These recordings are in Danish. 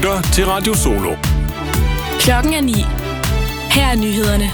lytter til Radio Solo. Klokken er 9. Her er nyhederne.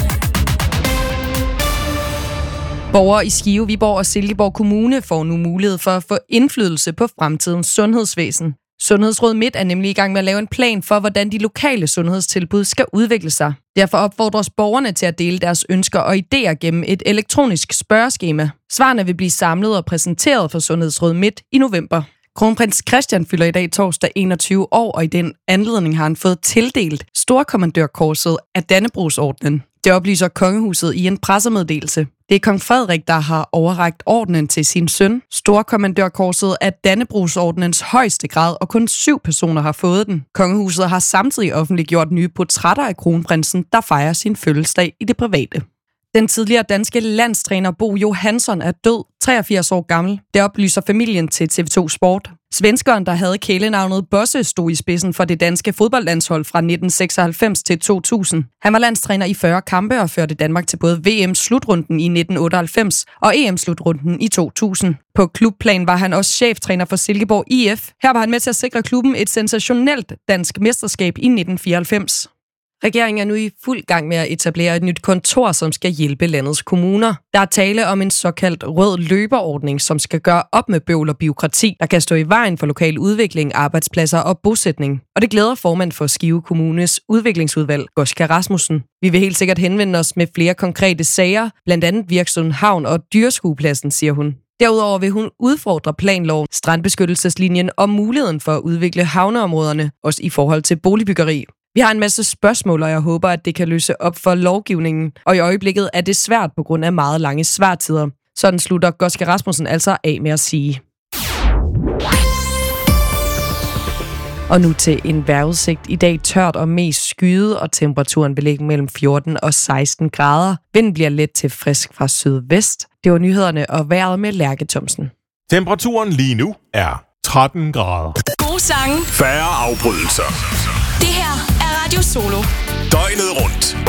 Borgere i Skive, Viborg og Silkeborg Kommune får nu mulighed for at få indflydelse på fremtidens sundhedsvæsen. Sundhedsråd Midt er nemlig i gang med at lave en plan for, hvordan de lokale sundhedstilbud skal udvikle sig. Derfor opfordres borgerne til at dele deres ønsker og idéer gennem et elektronisk spørgeskema. Svarene vil blive samlet og præsenteret for Sundhedsråd Midt i november. Kronprins Christian fylder i dag torsdag 21 år, og i den anledning har han fået tildelt Storkommandørkorset af Dannebrogsordenen. Det oplyser kongehuset i en pressemeddelelse. Det er kong Frederik, der har overrakt ordenen til sin søn. Storkommandørkorset er Dannebrogsordenens højeste grad, og kun 7 personer har fået den. Kongehuset har samtidig offentliggjort nye portrætter af kronprinsen, der fejrer sin fødselsdag i det private. Den tidligere danske landstræner Bo Johansson er død, 83 år gammel. Det oplyser familien til TV2 Sport. Svenskeren, der havde kælenavnet Bosse, stod i spidsen for det danske fodboldlandshold fra 1996 til 2000. Han var landstræner i 40 kampe og førte Danmark til både VM-slutrunden i 1998 og EM-slutrunden i 2000. På klubplan var han også cheftræner for Silkeborg IF. Her var han med til at sikre klubben et sensationelt dansk mesterskab i 1994. Regeringen er nu i fuld gang med at etablere et nyt kontor, som skal hjælpe landets kommuner. Der er tale om en såkaldt rød løberordning, som skal gøre op med bøvl og bureaukrati, der kan stå i vejen for lokal udvikling, arbejdspladser og bosætning. Og det glæder formand for Skive Kommunes udviklingsudvalg, Goska Rasmussen. Vi vil helt sikkert henvende os med flere konkrete sager, blandt andet Virksund Havn og Dyreskuepladsen, siger hun. Derudover vil hun udfordre planloven, strandbeskyttelseslinjen og muligheden for at udvikle havneområderne, også i forhold til boligbyggeri. Vi har en masse spørgsmål, og jeg håber, at det kan løse op for lovgivningen. Og i øjeblikket er det svært på grund af meget lange svartider. Sådan slutter Goske Rasmussen altså af med at sige. Og nu til en vejrudsigt. I dag tørt og mest skyet, og temperaturen vil ligge mellem 14 og 16 grader. Vinden bliver let til frisk fra sydvest. Det var nyhederne og vejret med Lærke Thomsen. Temperaturen lige nu er 13 grader. Gode sange. Færre afbrydelser. Det her er Radio Solo. Døgnet rundt.